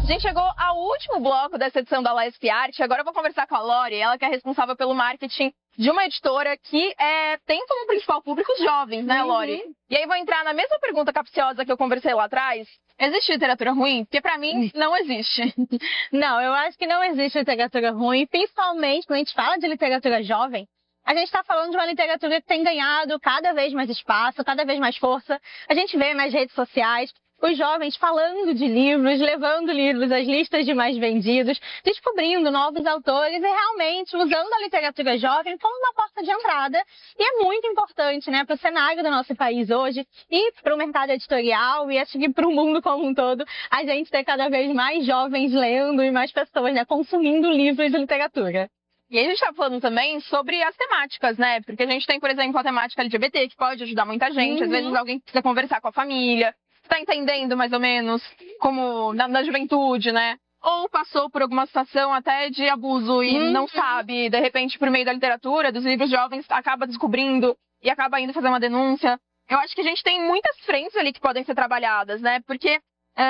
gente chegou ao último bloco dessa edição da Lesp Arte. Agora eu vou conversar com a Lori, ela que é responsável pelo marketing de uma editora que tem como principal público os jovens, né, Lori? E aí vou entrar na mesma pergunta capciosa que eu conversei lá atrás. Existe literatura ruim? Porque pra mim não existe. Não, eu acho que não existe literatura ruim, principalmente quando a gente fala de literatura jovem. A gente está falando de uma literatura que tem ganhado cada vez mais espaço, cada vez mais força. A gente vê nas redes sociais os jovens falando de livros, levando livros às listas de mais vendidos, descobrindo novos autores e realmente usando a literatura jovem como uma porta de entrada. E é muito importante, né, para o cenário do nosso país hoje e para o mercado editorial e acho que para o mundo como um todo, a gente ter cada vez mais jovens lendo e mais pessoas, né, consumindo livros de literatura. E aí a gente tá falando também sobre as temáticas, né? Porque a gente tem, por exemplo, a temática LGBT, que pode ajudar muita gente. Às vezes alguém precisa conversar com a família, está entendendo mais ou menos como na juventude, né? Ou passou por alguma situação até de abuso e não sabe, de repente, por meio da literatura, dos livros jovens, acaba descobrindo e acaba indo fazer uma denúncia. Eu acho que a gente tem muitas frentes ali que podem ser trabalhadas, né? Porque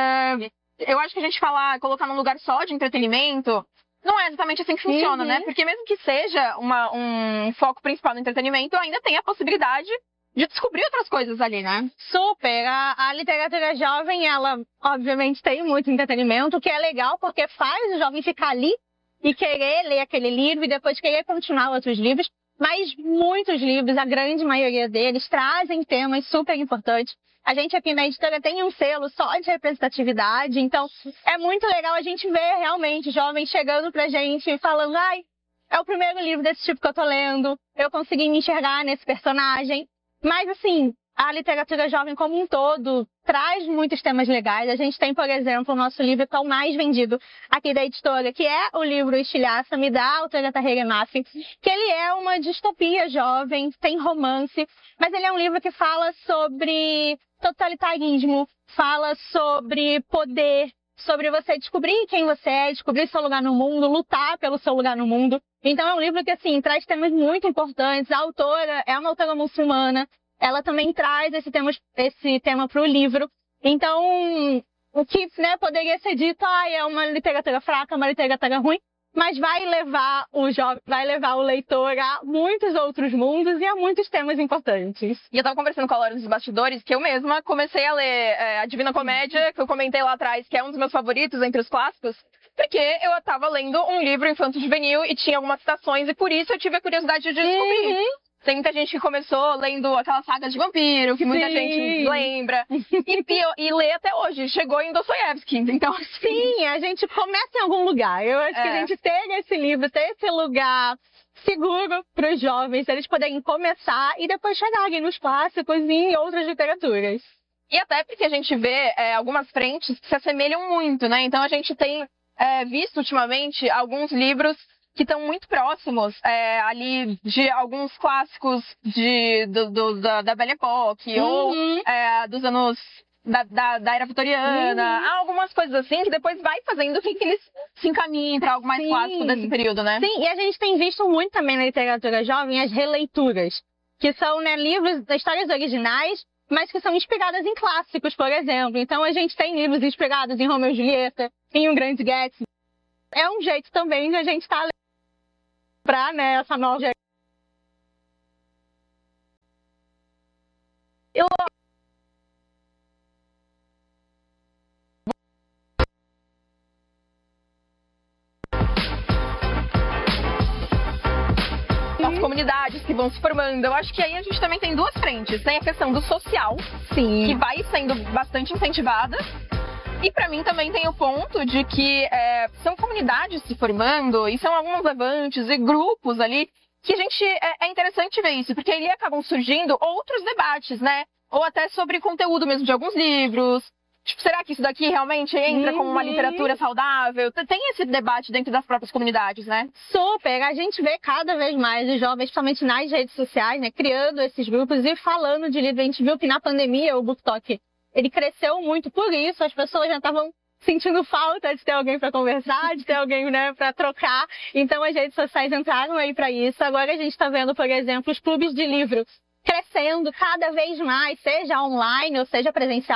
eu acho que a gente colocar num lugar só de entretenimento não é exatamente assim que funciona, né? Porque mesmo que seja um foco principal no entretenimento, ainda tem a possibilidade de descobrir outras coisas ali, né? Super! A literatura jovem, ela obviamente tem muito entretenimento, o que é legal porque faz o jovem ficar ali e querer ler aquele livro e depois querer continuar outros livros. Mas muitos livros, a grande maioria deles, trazem temas super importantes. A gente aqui na editora tem um selo só de representatividade, então é muito legal a gente ver realmente jovens chegando pra gente e falando: ai, é o primeiro livro desse tipo que eu tô lendo, eu consegui me enxergar nesse personagem. Mas assim, a literatura jovem como um todo traz muitos temas legais. A gente tem, por exemplo, o nosso livro que é o mais vendido aqui da editora, que é o livro Estilhaça-me, da autora Tahirih Maffi, que ele é uma distopia jovem, tem romance, mas ele é um livro que fala sobre totalitarismo, fala sobre poder, sobre você descobrir quem você é, descobrir seu lugar no mundo, lutar pelo seu lugar no mundo. Então é um livro que, assim, traz temas muito importantes. A autora é uma autora muçulmana, ela também traz esse tema para o livro. Então, o que, né, poderia ser dito, é uma literatura fraca, uma literatura ruim, mas vai levar o leitor a muitos outros mundos e a muitos temas importantes. E eu tava conversando com a Laura nos bastidores, que eu mesma comecei a ler a Divina Comédia, que eu comentei lá atrás, que é um dos meus favoritos entre os clássicos, porque eu tava lendo um livro infanto-juvenil e tinha algumas citações, e por isso eu tive a curiosidade de descobrir. Tem muita gente que começou lendo aquelas sagas de vampiro, que muita gente lembra, e lê até hoje. Chegou em Dostoiévski, então... Sim, a gente começa em algum lugar. Eu acho que a gente ter esse livro, ter esse lugar seguro para os jovens, eles poderem começar e depois chegarem nos clássicos e em outras literaturas. E até porque a gente vê algumas frentes que se assemelham muito, né? Então a gente tem visto ultimamente alguns livros que estão muito próximos ali de alguns clássicos da Belle Époque, ou dos anos da Era Vitoriana. Há algumas coisas assim que depois vai fazendo com que eles se encaminhem para algo mais clássico desse período, né? Sim, e a gente tem visto muito também na literatura jovem as releituras, que são, né, livros das histórias originais, mas que são inspiradas em clássicos, por exemplo. Então a gente tem livros inspirados em Romeu e Julieta, em Um Grande Gatsby. É um jeito também de a gente estar para, né, essa nova geração. As comunidades que vão se formando. Eu acho que aí a gente também tem duas frentes. Tem a questão do social, que vai sendo bastante incentivada. E pra mim também tem o ponto de que são comunidades se formando e são alguns levantes e grupos ali que a gente é interessante ver isso, porque ali acabam surgindo outros debates, né? Ou até sobre conteúdo mesmo de alguns livros. Tipo, será que isso daqui realmente entra como uma literatura saudável? Tem esse debate dentro das próprias comunidades, né? Super! A gente vê cada vez mais os jovens, principalmente nas redes sociais, né, criando esses grupos e falando de livro. A gente viu que na pandemia o BookTok, ele cresceu muito por isso, as pessoas já estavam sentindo falta de ter alguém para conversar, de ter alguém, né, para trocar. Então as redes sociais entraram aí para isso. Agora a gente está vendo, por exemplo, os clubes de livro crescendo cada vez mais, seja online ou seja presencial.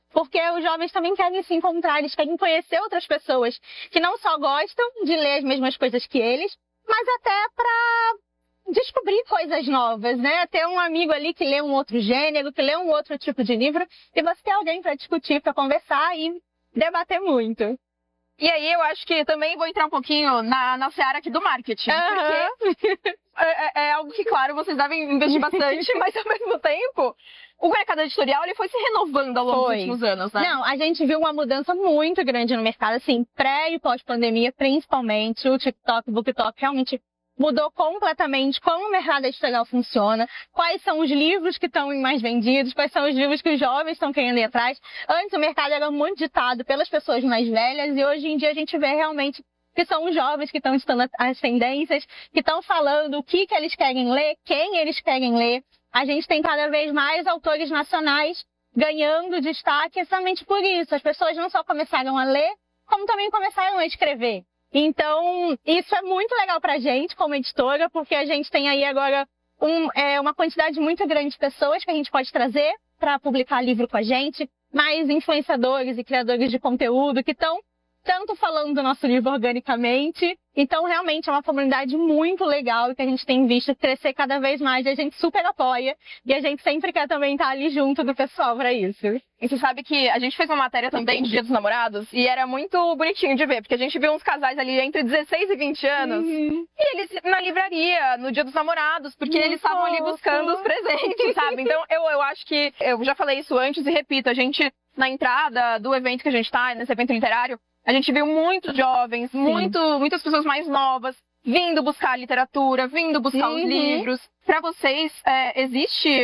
porque os jovens também querem se encontrar, eles querem conhecer outras pessoas que não só gostam de ler as mesmas coisas que eles, mas até para descobrir coisas novas, né? Ter um amigo ali que lê um outro gênero, que lê um outro tipo de livro, e você ter alguém para discutir, para conversar e debater muito. E aí eu acho que também vou entrar um pouquinho na seara aqui do marketing, porque é algo que, claro, vocês devem investir bastante, mas ao mesmo tempo, o mercado editorial ele foi se renovando ao longo dos últimos anos, né? Não, a gente viu uma mudança muito grande no mercado, assim, pré e pós-pandemia, principalmente. O TikTok, o BookTok realmente mudou completamente como o mercado editorial funciona, quais são os livros que estão mais vendidos, quais são os livros que os jovens estão querendo ir atrás. Antes o mercado era muito ditado pelas pessoas mais velhas e hoje em dia a gente vê realmente que são os jovens que estão estudando as tendências, que estão falando o que eles querem ler, quem eles querem ler. A gente tem cada vez mais autores nacionais ganhando destaque exatamente por isso. As pessoas não só começaram a ler, como também começaram a escrever. Então, isso é muito legal pra gente, como editora, porque a gente tem aí agora uma quantidade muito grande de pessoas que a gente pode trazer para publicar livro com a gente, mais influenciadores e criadores de conteúdo que estão tanto falando do nosso livro organicamente. Então, realmente é uma comunidade muito legal que a gente tem visto crescer cada vez mais e a gente super apoia. E a gente sempre quer também estar ali junto do pessoal para isso. E você sabe que a gente fez uma matéria também de Dia dos Namorados e era muito bonitinho de ver, porque a gente viu uns casais ali entre 16 e 20 anos e eles na livraria, no Dia dos Namorados, porque eles estavam ali buscando os presentes, sabe? Então, eu acho que, eu já falei isso antes e repito, a gente, na entrada do evento que a gente tá, nesse evento literário, a gente viu muitos jovens, muitas pessoas mais novas vindo buscar a literatura, vindo buscar os livros. Para vocês, existe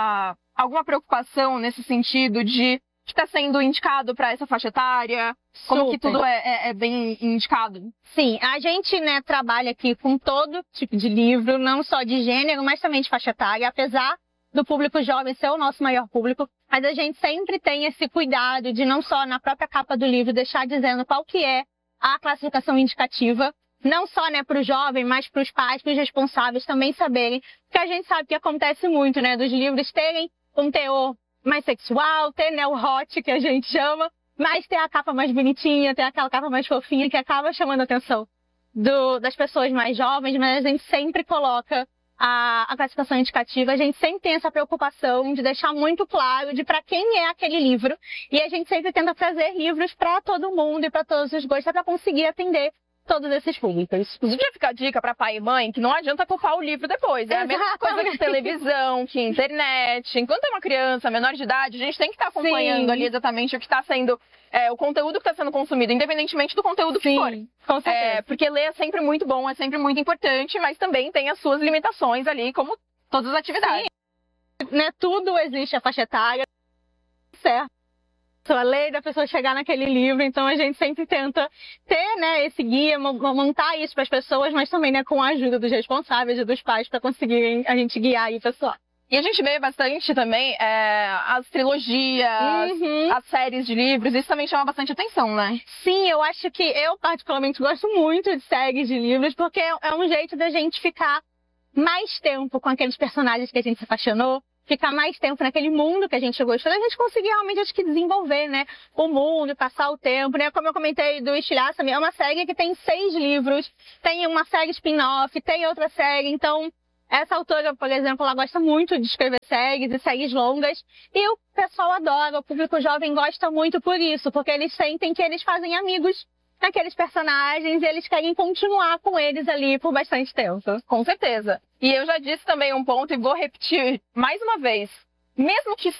alguma preocupação nesse sentido de estar sendo indicado para essa faixa etária? Como que tudo é bem indicado? Sim, a gente, né, trabalha aqui com todo tipo de livro, não só de gênero, mas também de faixa etária, apesar do público jovem ser o nosso maior público, mas a gente sempre tem esse cuidado de não só na própria capa do livro deixar dizendo qual que é a classificação indicativa, não só, né, para o jovem, mas para os pais, para os responsáveis também saberem, porque a gente sabe que acontece muito, né, dos livros terem um teor mais sexual, ter, né, o hot que a gente chama, mas ter a capa mais bonitinha, ter aquela capa mais fofinha que acaba chamando a atenção das pessoas mais jovens, mas a gente sempre coloca a classificação indicativa, a gente sempre tem essa preocupação de deixar muito claro de para quem é aquele livro e a gente sempre tenta trazer livros para todo mundo e para todos os gostos para conseguir atender todos esses públicos. Inclusive, já fica a dica para pai e mãe que não adianta culpar o livro depois. É a mesma coisa que televisão, que internet. Enquanto é uma criança menor de idade, a gente tem que estar acompanhando ali exatamente o que está sendo, o conteúdo que está sendo consumido, independentemente do conteúdo que for. Com certeza. Porque ler é sempre muito bom, é sempre muito importante, mas também tem as suas limitações ali, como todas as atividades. Sim. Né, tudo existe a faixa etária, certo? A lei da pessoa chegar naquele livro, então a gente sempre tenta ter, né, esse guia, montar isso para as pessoas, mas também, né, com a ajuda dos responsáveis e dos pais para conseguirem a gente guiar aí o pessoal. E a gente vê bastante também as trilogias, as séries de livros, isso também chama bastante atenção, né? Sim, eu acho que eu particularmente gosto muito de séries de livros, porque é um jeito da gente ficar mais tempo com aqueles personagens que a gente se apaixonou, ficar mais tempo naquele mundo que a gente gostou, a gente conseguir realmente, acho que, desenvolver, né, o mundo, passar o tempo, né, como eu comentei do Estilhaça, é uma série que tem 6 livros, tem uma série spin-off, tem outra série, então, essa autora, por exemplo, ela gosta muito de escrever séries e séries longas, e o pessoal adora, o público jovem gosta muito por isso, porque eles sentem que eles fazem amigos naqueles personagens e eles querem continuar com eles ali por bastante tempo. Com certeza. E eu já disse também um ponto e vou repetir mais uma vez. Mesmo que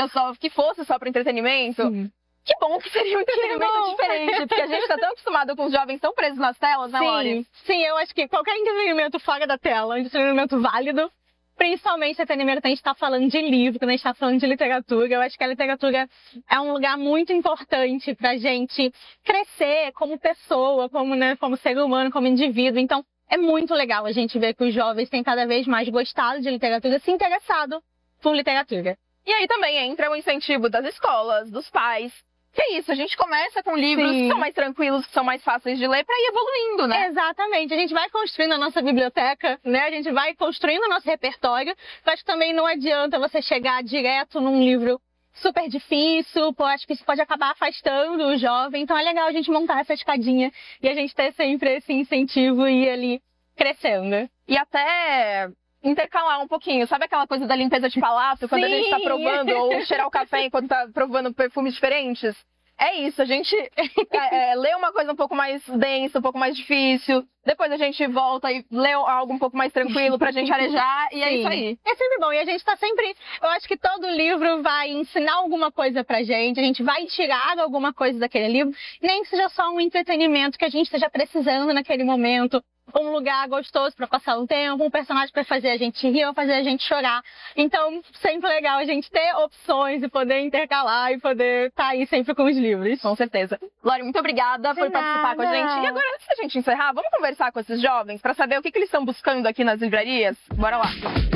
fosse só para entretenimento, que bom que seria um entretenimento diferente, porque a gente está tão acostumado com os jovens tão presos nas telas, né, Lori? Sim, eu acho que qualquer entretenimento fora da tela, um entretenimento válido, principalmente entretenimento quando a gente está falando de livro, quando a gente está falando de literatura. Eu acho que a literatura é um lugar muito importante para a gente crescer como pessoa, como ser humano, como indivíduo. Então, é muito legal a gente ver que os jovens têm cada vez mais gostado de literatura, se interessado por literatura. E aí também entra o incentivo das escolas, dos pais. Que é isso, a gente começa com livros que são mais tranquilos, que são mais fáceis de ler, para ir evoluindo, né? Exatamente, a gente vai construindo a nossa biblioteca, né? A gente vai construindo o nosso repertório. Eu acho que também não adianta você chegar direto num livro super difícil, pô, acho que isso pode acabar afastando o jovem. Então é legal a gente montar essa escadinha e a gente ter sempre esse incentivo e ir ali crescendo. E até intercalar um pouquinho. Sabe aquela coisa da limpeza de palato? Quando a gente tá provando, ou cheirar o café enquanto tá provando perfumes diferentes? É isso, a gente lê uma coisa um pouco mais densa, um pouco mais difícil. Depois a gente volta e lê algo um pouco mais tranquilo pra gente arejar. E é isso aí. É sempre bom. E a gente tá sempre... Eu acho que todo livro vai ensinar alguma coisa pra gente. A gente vai tirar alguma coisa daquele livro. Nem que seja só um entretenimento que a gente esteja precisando naquele momento. Um lugar gostoso para passar um tempo, um personagem para fazer a gente rir ou fazer a gente chorar. Então, sempre legal a gente ter opções e poder intercalar e poder estar aí sempre com os livros. Com certeza. Lori, muito obrigada por participar com a gente. E agora, antes da gente encerrar, vamos conversar com esses jovens para saber o que eles estão buscando aqui nas livrarias? Bora lá.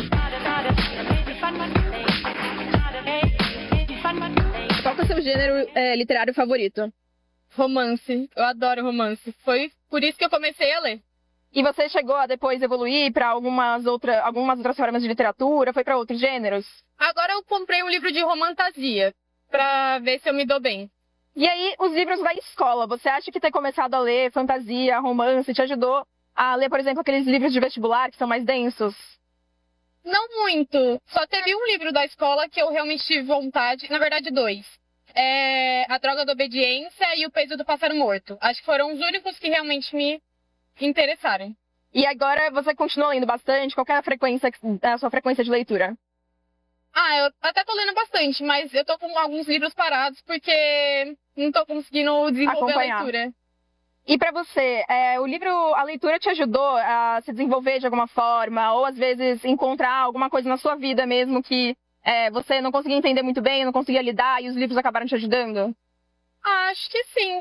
Qual que é o seu gênero literário favorito? Romance. Eu adoro romance. Foi por isso que eu comecei a ler. E você chegou a depois evoluir para algumas outras formas de literatura? Foi para outros gêneros? Agora eu comprei um livro de romantasia para ver se eu me dou bem. E aí, os livros da escola, você acha que ter começado a ler fantasia, romance, te ajudou a ler, por exemplo, aqueles livros de vestibular que são mais densos? Não muito. Só teve um livro da escola que eu realmente tive vontade, na verdade 2. A Droga da Obediência e O Peso do Pássaro Morto. Acho que foram os únicos que realmente me interessarem. E agora você continua lendo bastante? Qual que é a sua frequência de leitura? Eu até tô lendo bastante, mas eu tô com alguns livros parados porque não tô conseguindo desenvolver a leitura. E pra você, a leitura te ajudou a se desenvolver de alguma forma? Ou às vezes encontrar alguma coisa na sua vida mesmo que você não conseguia entender muito bem, não conseguia lidar e os livros acabaram te ajudando? Acho que sim,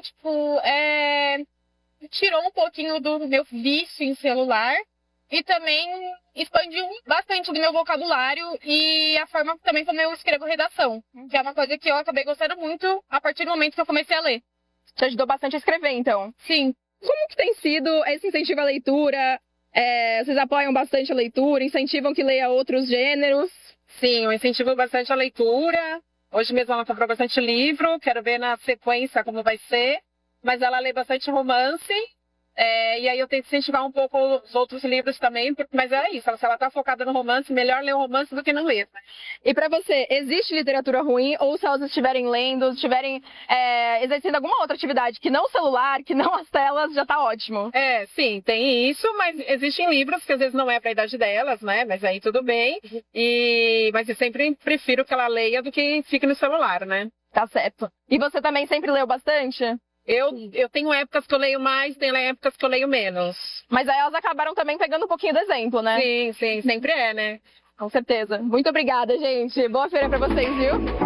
tirou um pouquinho do meu vício em celular e também expandiu bastante do meu vocabulário e a forma também como eu escrevo redação, que é uma coisa que eu acabei gostando muito a partir do momento que eu comecei a ler. Te ajudou bastante a escrever, então? Sim. Como que tem sido esse incentivo à leitura? Vocês apoiam bastante a leitura, incentivam que leia outros gêneros? Sim, eu incentivo bastante a leitura. Hoje mesmo ela comprou bastante livro, quero ver na sequência como vai ser. Mas ela lê bastante romance, e aí eu tento incentivar um pouco os outros livros também, mas é isso, se ela tá focada no romance, melhor ler o romance do que não ler. E pra você, existe literatura ruim, ou se elas estiverem lendo, estiverem exercendo alguma outra atividade que não o celular, que não as telas, já tá ótimo? Sim, tem isso, mas existem livros que às vezes não é pra idade delas, né, mas aí tudo bem, mas eu sempre prefiro que ela leia do que fique no celular, né. Tá certo. E você também sempre leu bastante? Eu tenho épocas que eu leio mais, tem épocas que eu leio menos. Mas aí elas acabaram também pegando um pouquinho do exemplo, né? Sim, sempre é, né? Com certeza. Muito obrigada, gente. Boa feira pra vocês, viu?